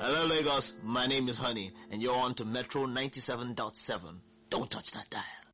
Hello Lagos, my name is Honey, and you're on to Metro 97.7. Don't touch that dial.